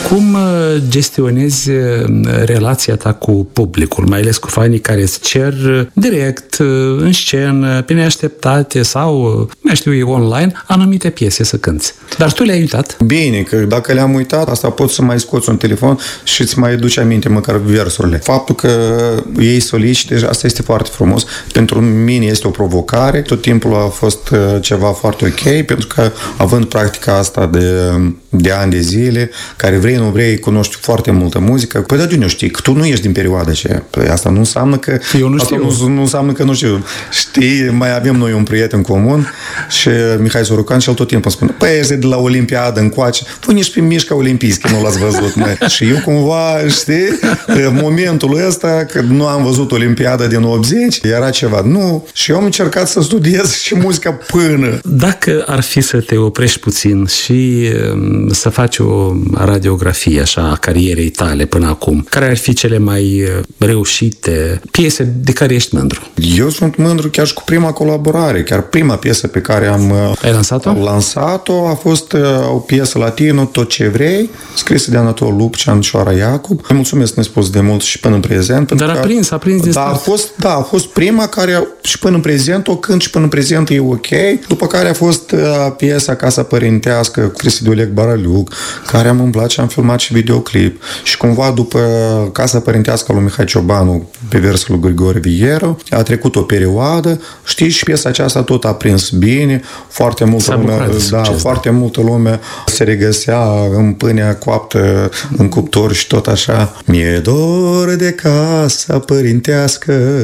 Cum gestionezi relația ta cu publicul, mai ales cu fanii care îți cer direct, în scenă, pe neașteptate sau, mai știu eu, online, anumite piese să cânti? Dar tu le-ai uitat? Bine, că dacă le-am uitat, asta poți să mai scoți un telefon și îți mai duci aminte măcar versurile. Faptul că ei solicite, asta este foarte frumos. Pentru mine este o provocare. Tot timpul a fost ceva foarte ok, pentru că având practica asta de ani de zile, care vrei, nu vrei, cunoști foarte multă muzică. Păi de unde știi? Că tu nu ești din perioada aceea. Păi asta nu înseamnă că... Eu nu știu. Nu înseamnă că nu știu. Știi, mai avem noi un prieten comun și Mihai Sorucan și el tot timpul spune, păi ești de la Olimpiadă încoace, pune-și pe mișca olimpiscă, nu l-ați văzut, măi. Și eu cumva, știi, în momentul ăsta, că nu am văzut Olimpiada din 80, era ceva. Nu. Și eu am încercat să studiez și muzica până. Dacă ar fi să te oprești puțin și să faci o radiografie așa a carierei tale până acum, care ar fi cele mai reușite piese de care ești mândru? Eu sunt mândru chiar și cu prima colaborare, chiar prima piesă pe care Ai lansat-o? Am lansat-o, a fost o piesă latină, Tot ce vrei, scrisă de Anatol Lupcean și Oara Iacob. Îi mulțumesc nespus de mult și până în prezent. Dar a prins de start. A fost prima care și până în prezent o cânt și până în prezent e ok. După care a fost piesa Casa Părintească, scrisă de Oleg Baraliuc, care am îmblat și am filmat și videoclip. Și cumva după Casa Părintească lui Mihai Ciobanu, pe versul lui Grigore Vieru, a trecut o perioadă, știi, și piesa aceasta tot a prins bine, foarte multă lume se regăsea în pâinea coaptă în cuptor și tot așa. Mi-e dor de casa părintească,